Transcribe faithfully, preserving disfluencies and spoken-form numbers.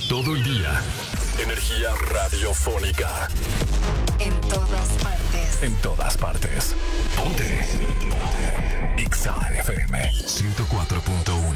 Todo el día. Energía radiofónica. En todas partes. En todas partes. Ponte. Ponte. X A F M ciento cuatro punto uno.